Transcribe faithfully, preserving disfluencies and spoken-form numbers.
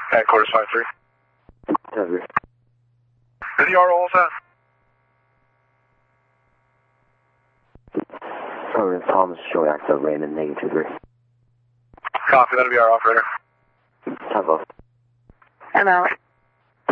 Headquarters five three. Over. Is the R O all set? Over. Thomas showing active Raymond negative three. Copy, that'll be our operator. Top off. I'm out.